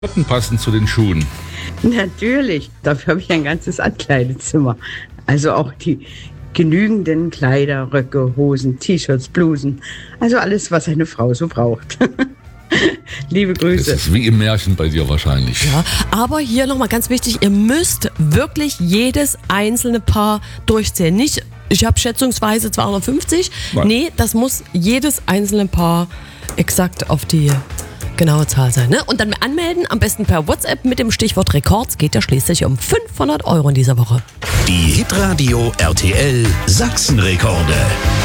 Klamotten passen zu den Schuhen. Natürlich, dafür habe ich ein ganzes Ankleidezimmer. Also auch die genügenden Kleider, Röcke, Hosen, T-Shirts, Blusen. Also alles, was eine Frau so braucht. Liebe Das Grüße. ist wie im Märchen bei dir wahrscheinlich. Ja, aber hier nochmal ganz wichtig, ihr müsst wirklich jedes einzelne Paar durchzählen. Nicht, ich habe schätzungsweise 250. Nein. Nee, das muss jedes einzelne Paar exakt auf die genaue Zahl sein. Ne? Und dann anmelden, am besten per WhatsApp mit dem Stichwort Rekords. Geht ja schließlich um 500 € in dieser Woche. Die Hitradio RTL Sachsenrekorde.